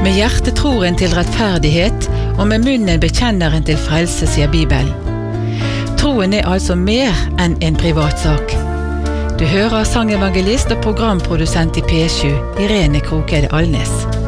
Med hjertet tror en til rettferdighet, og med munnen bekjenner en til frelse, sier Bibelen. Troen altså mer enn en privatsak. Du hører sangevangelist og programprodusent i P7, Irene Krokeide Alnes.